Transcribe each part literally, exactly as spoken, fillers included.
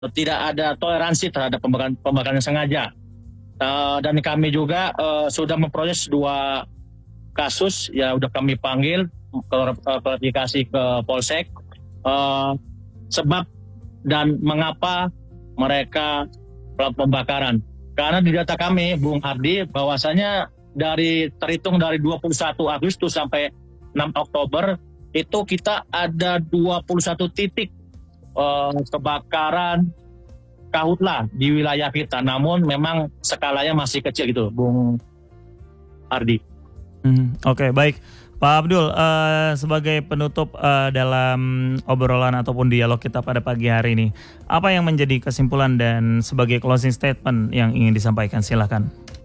tidak ada toleransi terhadap pembakaran, pembakaran yang sengaja. Uh, dan kami juga uh, sudah memproses dua kasus, ya udah kami panggil klarifikasi ke Polsek uh, sebab dan mengapa mereka melakukan pembakaran. Karena di data kami, Bung Ardi, bahwasanya dari terhitung dari dua puluh satu Agustus sampai enam Oktober itu kita ada dua puluh satu titik uh, kebakaran kahutlah di wilayah kita. Namun memang skalanya masih kecil gitu, Bung Ardi. Hmm, Oke, okay, baik. Pak Abdul, uh, sebagai penutup uh, dalam obrolan ataupun dialog kita pada pagi hari ini, apa yang menjadi kesimpulan dan sebagai closing statement yang ingin disampaikan? Silakan.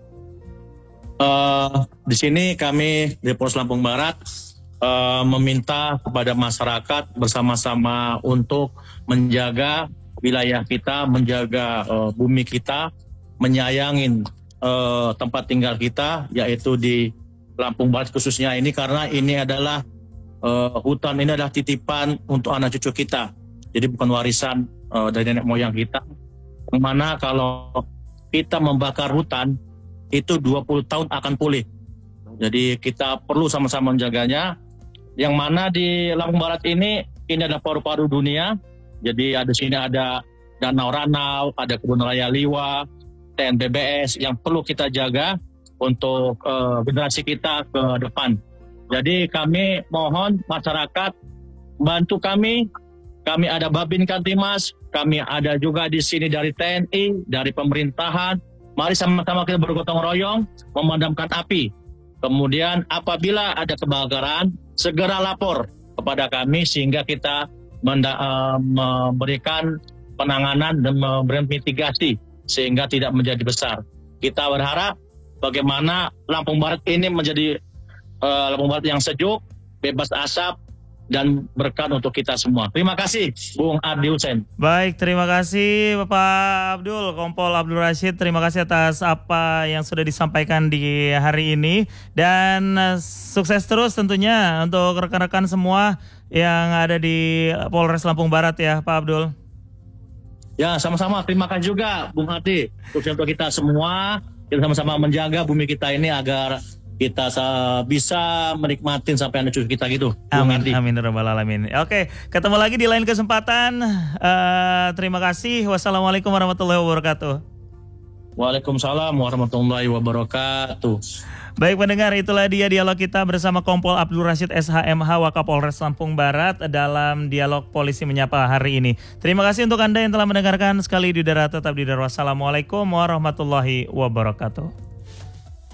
Uh, di sini kami di Polres Lampung Barat uh, meminta kepada masyarakat bersama-sama untuk menjaga wilayah kita, menjaga uh, bumi kita, menyayangin uh, tempat tinggal kita, yaitu di Lampung Barat khususnya ini, karena ini adalah uh, hutan ini adalah titipan untuk anak cucu kita. Jadi bukan warisan uh, dari nenek moyang kita. Yang mana kalau kita membakar hutan, itu dua puluh tahun akan pulih. Jadi kita perlu sama-sama menjaganya. Yang mana di Lampung Barat ini, ini adalah paru-paru dunia. Jadi ada sini ada Danau Ranau, ada Kebun Raya Liwa, T N B B S yang perlu kita jaga untuk uh, generasi kita ke depan. Jadi kami mohon masyarakat bantu kami. Kami ada Babin Kantimas, kami ada juga di sini dari T N I, dari pemerintahan. Mari sama-sama kita bergotong royong memadamkan api. Kemudian apabila ada kebakaran, segera lapor kepada kami sehingga kita Menda, uh, memberikan penanganan dan memberikan mitigasi sehingga tidak menjadi besar. Kita berharap bagaimana Lampung Barat ini menjadi uh, Lampung Barat yang sejuk, bebas asap, dan berkah untuk kita semua. Terima kasih, Bung Ardi Hussein. Baik, terima kasih Bapak Abdul, Kompol Abdul Rashid. Terima kasih atas apa yang sudah disampaikan di hari ini. Dan uh, sukses terus tentunya untuk rekan-rekan semua yang ada di Polres Lampung Barat ya, Pak Abdul. Ya, sama-sama. Terima kasih juga, Bung Ardi. Sukses untuk kita semua. Kita sama-sama menjaga bumi kita ini agar kita bisa menikmatin sampai anak cucu kita gitu. Amin, amin, rabbal alamin. Oke, ketemu lagi di lain kesempatan. Uh, terima kasih. Wassalamualaikum warahmatullahi wabarakatuh. Waalaikumsalam warahmatullahi wabarakatuh. Baik pendengar, itulah dia dialog kita bersama Kompol Abdul Rashid S H M H Wakapolres Lampung Barat dalam dialog Polisi Menyapa hari ini. Terima kasih untuk Anda yang telah mendengarkan. Sekali di udara tetap di udara. Wassalamualaikum warahmatullahi wabarakatuh.